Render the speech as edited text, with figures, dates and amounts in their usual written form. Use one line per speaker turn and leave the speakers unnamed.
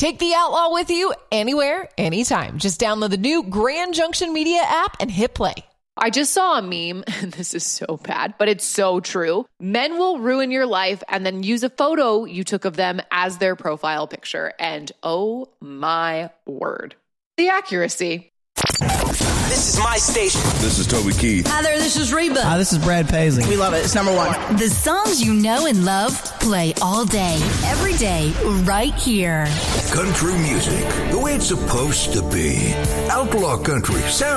Take the Outlaw with you anywhere, anytime. Just download the new Grand Junction Media app and hit play. I just saw a meme, and this is so bad, but it's so true. Men will ruin your life and then use a photo you took of them as their profile picture. And oh my word. The accuracy.
This is my station.
This is Toby Keith.
Hi there, this is Reba.
Hi, this is Brad Paisley.
We love it. It's number one.
The songs you know and love play all day, every day, right here.
Country music, the way it's supposed to be. Outlaw country sound.